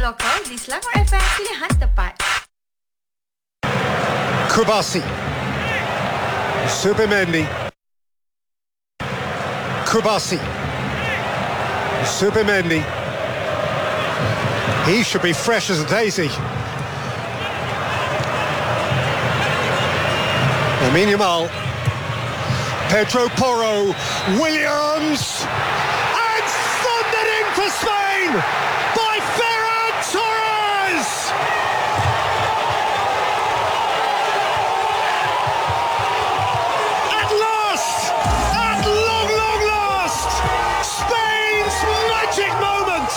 lokal di Selangor FM, pilihan tepat. Kubasi. Supermendi. Kubasi. Supermendi. He should be fresh as a daisy. Lamine Yamal. Pedro Porro. Williams. And thundered in for Spain by Ferran Torres. At last, at long, long last, Spain's magic moment.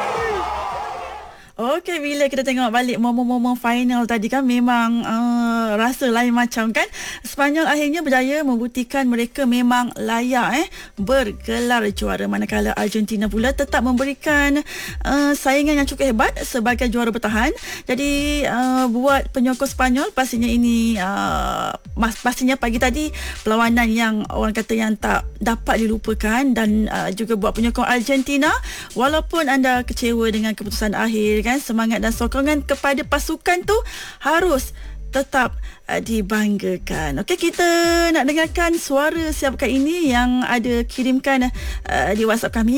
Okey, bila kita tengok balik momen-momen final tadi kan memang rasa lain macam kan. Sepanyol akhirnya berjaya membuktikan mereka memang layak bergelar juara, manakala Argentina pula tetap memberikan saingan yang cukup hebat sebagai juara bertahan. Jadi buat penyokong Sepanyol pastinya ini pastinya pagi tadi perlawanan yang orang kata yang tak dapat dilupakan, dan juga buat penyokong Argentina, walaupun anda kecewa dengan keputusan akhir kan, semangat dan sokongan kepada pasukan tu harus tetap dibanggakan. Okey, kita nak dengarkan suara siapakah ini yang ada kirimkan di WhatsApp kami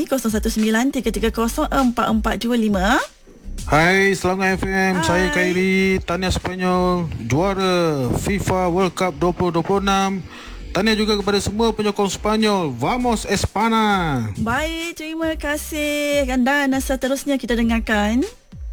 0193304425. Hai Selangor FM, Hai. saya Khairi. Tahniah Sepanyol juara FIFA World Cup 2026. Tahniah juga kepada semua penyokong Sepanyol. Vamos Espana. Baik, terima kasih. Dan seterusnya kita dengarkan.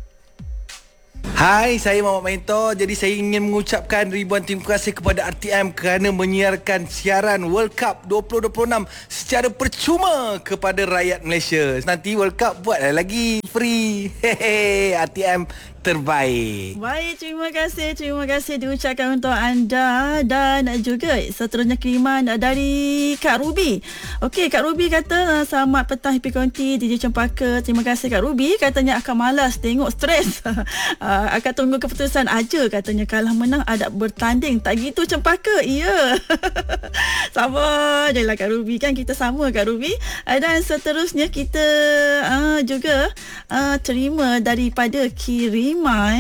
Hai, saya Muhammad Mento. Jadi saya ingin mengucapkan ribuan terima kasih kepada RTM kerana menyiarkan siaran World Cup 2026 secara percuma kepada rakyat Malaysia. Nanti World Cup buatlah lagi free. Hehe, RTM terbaik. Baik, terima kasih diucapkan untuk anda. Dan juga seterusnya kiriman dari Kak Ruby. Okey, Kak Ruby kata selamat petang Happy Konti DJ Cempaka. Terima kasih Kak Ruby. Katanya akan malas tengok stres. Akan tunggu keputusan aja katanya. Kalah menang ada bertanding. Tak gitu Cempaka. Ya. Sama je lah Kak Ruby kan. Kita sama Kak Ruby. Dan seterusnya kita juga terima daripada kiriman.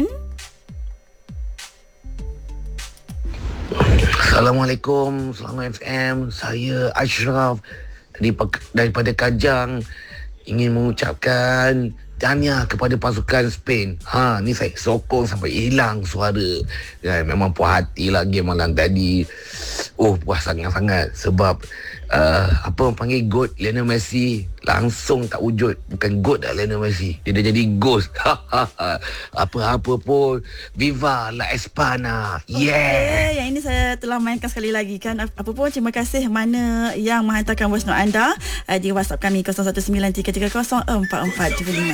Assalamualaikum, Selangor FM. Saya Ashraf daripada Kajang. Ingin mengucapkan tahniah kepada pasukan Spain. Ni saya sokong sampai hilang suara. Ya, memang puas hati lah game malam tadi. Puas sangat-sangat sebab apa orang panggil GOAT Lionel Messi langsung tak wujud. Bukan GOAT dah Lionel Messi, dia dah jadi ghost. Apa-apa pun, Viva la Espana. Yeah. Okay, yang ini saya telah mainkan sekali lagi kan. Apa pun, terima kasih mana yang menghantarkan voice note anda di WhatsApp kami 0193304425.